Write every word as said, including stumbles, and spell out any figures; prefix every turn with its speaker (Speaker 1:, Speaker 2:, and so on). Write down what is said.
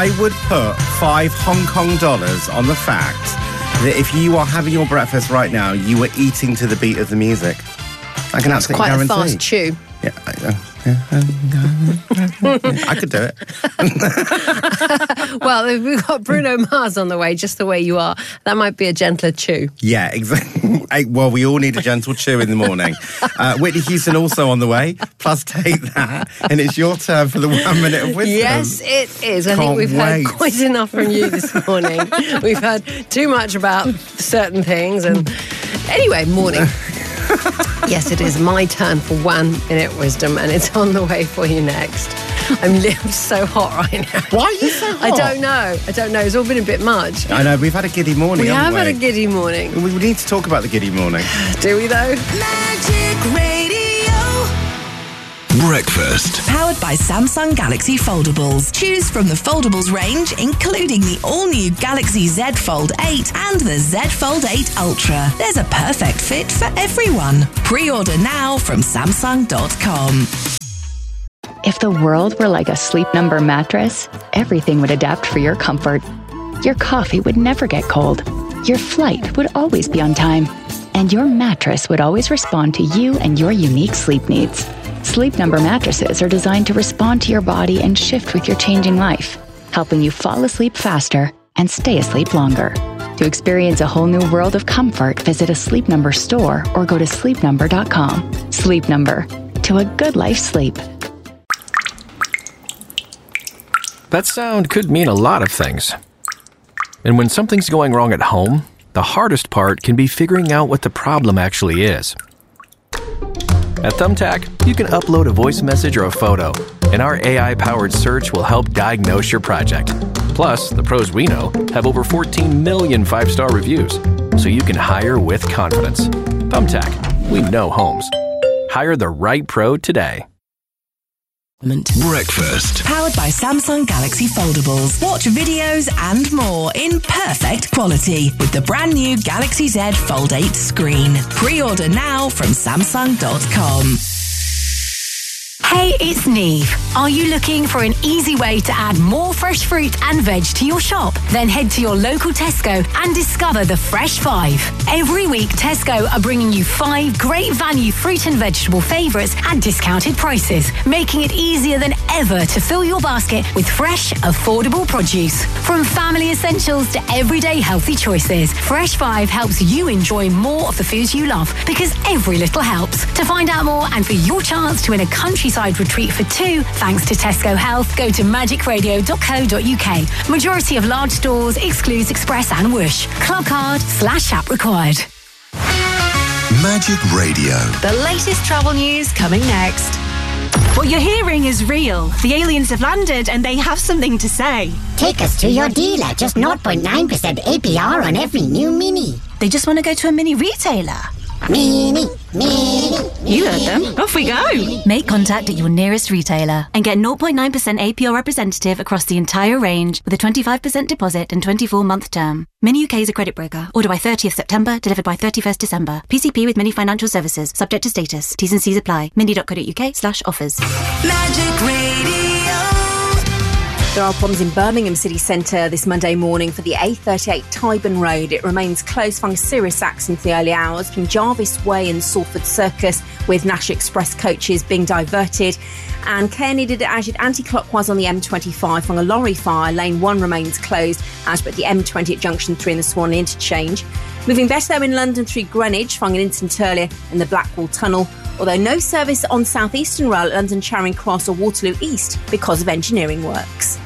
Speaker 1: I would put five Hong Kong dollars on the fact that if you are having your breakfast right now, you are eating to the beat of the music. I can absolutely
Speaker 2: Quite
Speaker 1: guarantee.
Speaker 2: a fast chew.
Speaker 1: Yeah, I, I could do it.
Speaker 2: Well, if we've got Bruno Mars on the way, just the way you are, that might be a gentler chew.
Speaker 1: Yeah, exactly. Well, we all need a gentle chew in the morning. Uh, Whitney Houston also on the way. Plus, take that, and it's your turn for the one minute of wisdom.
Speaker 2: Yes, it is. I
Speaker 1: Can't
Speaker 2: think we've
Speaker 1: wait.
Speaker 2: heard quite enough from you this morning. We've heard too much about certain things, and anyway, morning. Yes, it is my turn for one minute wisdom, and it's on the way for you next. I'm, I'm so hot right now.
Speaker 1: Why are you so hot?
Speaker 2: I don't know. I don't know. It's all been a bit much.
Speaker 1: I know, we've had a giddy morning,
Speaker 2: We have
Speaker 1: haven't we?
Speaker 2: had a giddy morning.
Speaker 1: We need to talk about the giddy morning.
Speaker 2: Do we, though?
Speaker 3: Magic Radio.
Speaker 4: Breakfast.
Speaker 5: Powered by Samsung Galaxy Foldables. Choose from the Foldables range, including the all-new Galaxy Z Fold eight and the Z Fold eight Ultra. There's a perfect fit for everyone. Pre-order now from Samsung dot com.
Speaker 6: If the world were like a Sleep Number mattress, everything would adapt for your comfort. Your coffee would never get cold. Your flight would always be on time. And your mattress would always respond to you and your unique sleep needs. Sleep Number mattresses are designed to respond to your body and shift with your changing life, helping you fall asleep faster and stay asleep longer. To experience a whole new world of comfort, visit a Sleep Number store or go to sleep number dot com. Sleep Number. To a good life sleep.
Speaker 7: That sound could mean a lot of things. And when something's going wrong at home, the hardest part can be figuring out what the problem actually is. At Thumbtack, you can upload a voice message or a photo, and our A I-powered search will help diagnose your project. Plus, the pros we know have over fourteen million five-star reviews, so you can hire with confidence. Thumbtack, we know homes. Hire the right pro today.
Speaker 4: Breakfast.
Speaker 5: Powered by Samsung Galaxy Foldables. Watch videos and more in perfect quality with the brand new Galaxy Z Fold eight screen. Pre-order now from Samsung dot com.
Speaker 8: Hey, it's Neve. Are you looking for an easy way to add more fresh fruit and veg to your shop? Then head to your local Tesco and discover the Fresh Five. Every week, Tesco are bringing you five great value fruit and vegetable favourites at discounted prices, making it easier than ever to fill your basket with fresh, affordable produce. From family essentials to everyday healthy choices, Fresh Five helps you enjoy more of the foods you love because every little helps. To find out more and for your chance to win a countryside retreat for two, thanks to Tesco Health, go to magic radio dot co dot uk. Majority of large stores excludes Express and Whoosh. Club card slash app required.
Speaker 4: Magic Radio.
Speaker 8: The latest travel news coming next.
Speaker 9: What you're hearing is real. The aliens have landed and they have something to say.
Speaker 10: Take us to your dealer. Just zero point nine percent A P R on every new Mini.
Speaker 9: They just want to go to a mini retailer.
Speaker 10: Mini, mini.
Speaker 9: You heard them. Off we go. Make contact at your nearest retailer and get zero point nine percent A P R representative across the entire range with a twenty-five percent deposit and twenty-four month term. Mini U K is a credit broker. Order by thirtieth September, delivered by thirty-first December. P C P with Mini Financial Services. Subject to status. T's and C's apply. mini dot co dot uk slash offers.
Speaker 5: Magic Radio.
Speaker 11: There are problems in Birmingham city centre this Monday morning for the A thirty-eight Tyburn Road. It remains closed following serious accidents in the early hours between Jarvis Way and Salford Circus, with National Express coaches being diverted. And care needed as anti-clockwise on the M twenty-five following a lorry fire. Lane one remains closed, as but the M twenty at junction three in the Swan interchange. Moving better though in London through Greenwich following an incident earlier in the Blackwall Tunnel. Although no service on South Eastern Rail at London Charing Cross or Waterloo East because of engineering works.